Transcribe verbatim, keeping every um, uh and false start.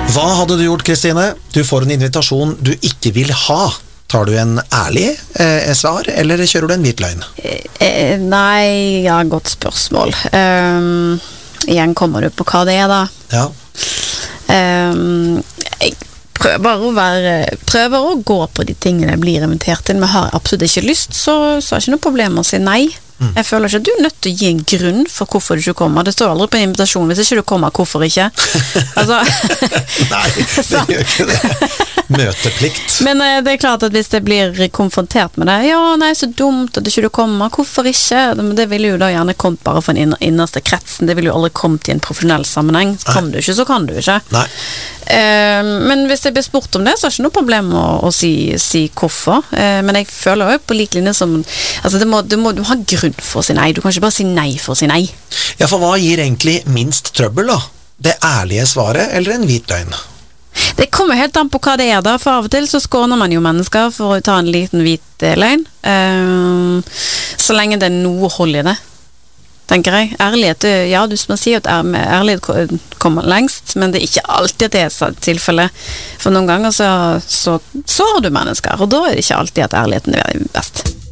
Hva hadde du gjort, Kristine? Du får en invitasjon du ikke vil ha. Tar du en ærlig eh, svar, eller kjører du en hvit løgn? Eh, nei, ja, godt spørsmål. Um, igjen kommer du på hva det er da. Ja. Um, jeg prøver å være, prøver å gå på de tingene jeg blir invitert til, men har absolutt ikke lyst, så, så er det ikke noe problem å si nei. Mm. Jeg føler ikke at du er nødt til å gi en grunn for hvorfor du ikke kommer. Det står aldri på en invitasjon hvis ikke du kommer, hvorfor ikke? Altså, nei, det gjør ikke det. Møteplikt. Men eh, det er klart at hvis det blir konfrontert med det, ja, nei, så dumt at ikke du kommer, hvorfor ikke? Det, det ville jo da gjerne kommet bare for den innerste kretsen, det ville jo aldri kommet i en profesjonell sammenheng. Kom du ikke, så kan du ikke. Nei. Eh, men hvis jeg blir spurt om det, så er det ikke noe problem å, å si, si hvorfor. Eh, men jeg føler jo på lik linje som, altså det må, du må du ha grunn for å si nei, du kan ikke bare si nei for å si nei. Ja, for hva gir egentlig minst trøbbel da? Det ærlige svaret eller en hvit løgn? Det kommer helt an på hva det er da, for av og til så skåner man jo mennesker for å ta en liten hvit løgn, uh, så lenge det er noe hold i det, tenker jeg. Ærlighet, ja, du må si at ærlighet kommer lengst, men det er ikke alltid at det er tilfelle. For noen ganger så, så, så har du mennesker, og da er det ikke alltid at ærligheten er best.